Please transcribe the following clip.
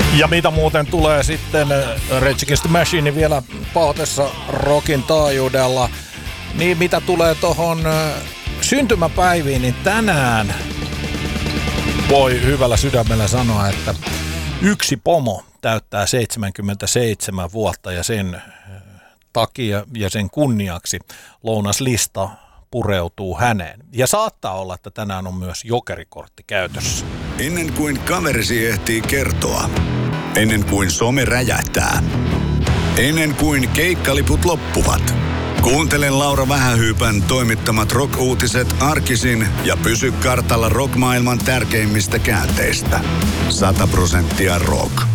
Ja mitä muuten tulee sitten Rage Against the Machine vielä paotessa rockin taajuudella, niin mitä tulee tohon syntymäpäiviin, niin tänään voi hyvällä sydämellä sanoa, että yksi pomo täyttää 77 vuotta ja sen takia ja sen kunniaksi lounaslista pureutuu häneen. Ja saattaa olla, että tänään on myös jokerikortti käytössä. Ennen kuin kaverisi ehtii kertoa. Ennen kuin some räjähtää. Ennen kuin keikkaliput loppuvat. Kuuntele Laura Vähähyypän toimittamat rock-uutiset arkisin ja pysy kartalla rock-maailman tärkeimmistä käänteistä. 100% rock.